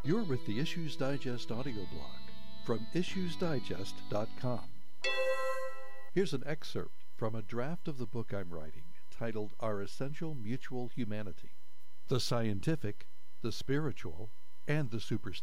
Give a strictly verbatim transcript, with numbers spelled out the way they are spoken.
You're with the Issues Digest audio blog from issues digest dot com. Here's an excerpt from a draft of the book I'm writing titled Our Essential Mutual Humanity: The Scientific, the Spiritual, and the Superstitious.